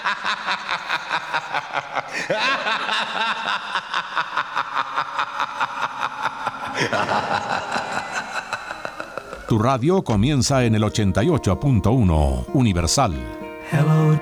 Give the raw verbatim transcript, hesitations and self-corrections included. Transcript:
Tu radio comienza en el ochenta y ocho punto uno Universal. Hello.